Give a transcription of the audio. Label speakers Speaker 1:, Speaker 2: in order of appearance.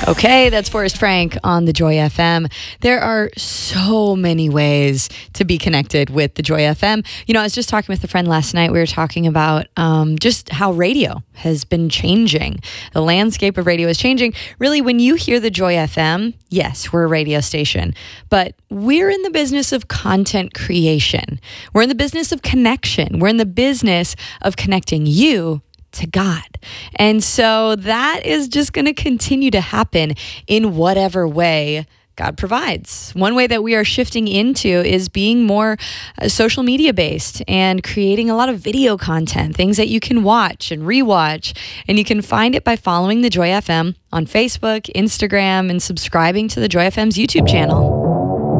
Speaker 1: Okay, that's Forrest Frank on the Joy FM. There are so many ways to be connected with the Joy FM. You know, I was just talking with a friend last night. We were talking about just how radio has been changing. The landscape of radio is changing. Really, when you hear the Joy FM, yes, we're a radio station, but we're in the business of content creation. We're in the business of connection. We're in the business of connecting you to God. And so that is just going to continue to happen in whatever way God provides. One way that we are shifting into is being more social media based and creating a lot of video content, things that you can watch and rewatch. And you can find it by following the Joy FM on Facebook, Instagram, and subscribing to the Joy FM's YouTube channel.